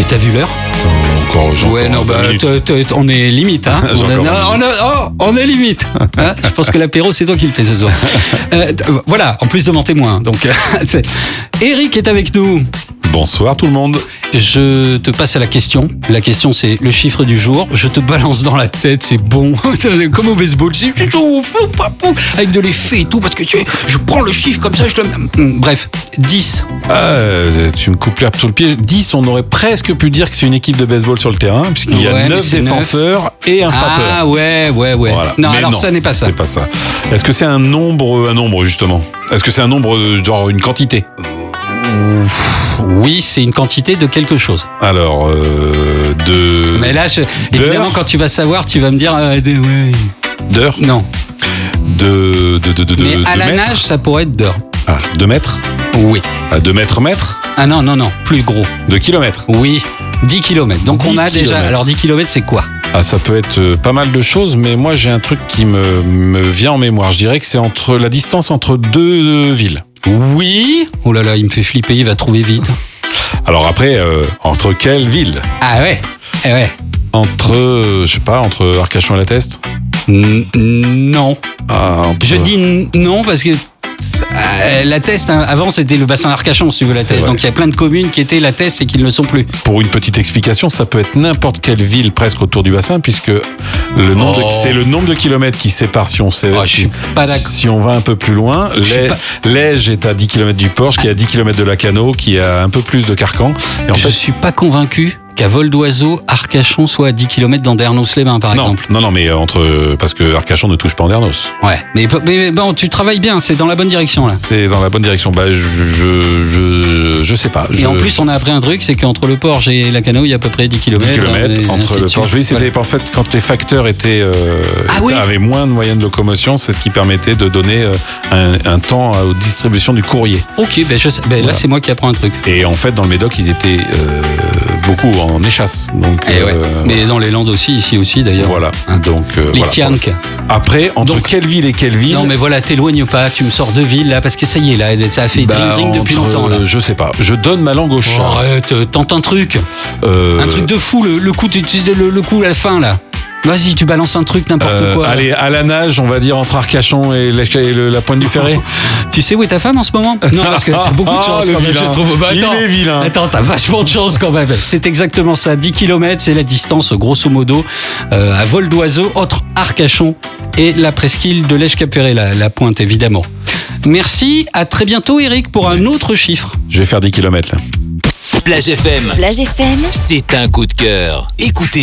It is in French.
t'as vu l'heure? Ouais, non, on est limite, hein. On est limite. Hein, je pense que l'apéro, c'est toi qui le fais ce soir. Voilà, en plus devant témoin. Donc, Eric est avec nous. Bonsoir tout le monde. Je te passe à la question. La question, c'est le chiffre du jour. Je te balance dans la tête, c'est bon. Comme au baseball, c'est avec de l'effet et tout, parce que je prends le chiffre comme ça, je te... Bref, 10. Tu me coupes l'herbe sous le pied. 10, on aurait presque pu dire que c'est une équipe de baseball sur le terrain, puisqu'il y a 9 défenseurs et un frappeur. Ah ouais. Voilà. Non, mais alors non, ça n'est pas ça. C'est pas ça. Est-ce que c'est un nombre justement? Est-ce que c'est un nombre, genre une quantité? Oui, c'est une quantité de quelque chose. Alors, Mais là, évidemment, quand tu vas savoir, tu vas me dire... D'heures? Non. Mais à la nage, ça pourrait être d'heures. Ah, 2 mètres? Oui. À 2 mètres? Ah non, plus gros. 2 kilomètres? Oui, 10 kilomètres. Donc 10 on a déjà... Alors 10 kilomètres, c'est quoi? Ah, ça peut être pas mal de choses, mais moi j'ai un truc qui me vient en mémoire. Je dirais que c'est la distance entre 2 villes. Oui. Oh là là, il me fait flipper, il va trouver vite. Alors après, entre quelles villes? Ah ouais. Entre Arcachon et La Teste? Non. Je dis non parce que La Teste, avant c'était le bassin d'Arcachon, si vous voulez, La Teste. Donc il y a plein de communes qui étaient La Teste et qui ne le sont plus. Pour une petite explication, ça peut être n'importe quelle ville presque autour du bassin, puisque c'est le nombre de kilomètres qui sépare si on va un peu plus loin. Lège est à 10 km du Porche, qui est à 10 km de Lacanau, qui a un peu plus de Carcan. Et je suis pas convaincu qu'à vol d'oiseau, Arcachon soit à 10 km d'Andernos-les-Bains, par exemple. Non, mais parce que Arcachon ne touche pas Andernos. Ouais, mais bon, tu travailles bien, c'est dans la bonne direction, là. C'est dans la bonne direction. Je sais pas. Et en plus, on a appris un truc, c'est qu'entre le Porche et Lacanau, il y a à peu près 10 km. 10 km entre le Porche. Oui, c'était en fait quand les facteurs avaient moins de moyens de locomotion, c'est ce qui permettait de donner un temps aux distributions du courrier. Ok, là, c'est moi qui apprends un truc. Et en fait, dans le Médoc, ils étaient beaucoup en échasse. Donc, mais dans les Landes aussi, ici aussi d'ailleurs. Voilà. Donc, les Tianques. Après, quelle ville et quelle ville? Non, mais voilà, t'éloignes pas, tu me sors 2 villes là, parce que ça y est, là, ça a fait dring depuis longtemps là. Je sais pas, je donne ma langue au chat. Arrête, tente un truc. Un truc de fou, le coup à la fin là. Vas-y, tu balances un truc, n'importe quoi. Allez, à la nage, on va dire entre Arcachon et la Pointe du Ferré. Tu sais où est ta femme en ce moment? Non, parce que t'as beaucoup de chance quand même, je trouve. Il est vilain. Attends, t'as vachement de chance quand même. C'est exactement ça. 10 km, c'est la distance, grosso modo, à vol d'oiseau, entre Arcachon et la presqu'île de Lège-Cap-Ferré, la Pointe, évidemment. Merci, à très bientôt, Eric, pour un autre chiffre. Je vais faire 10 km là. Plage FM, c'est un coup de cœur. Écoutez.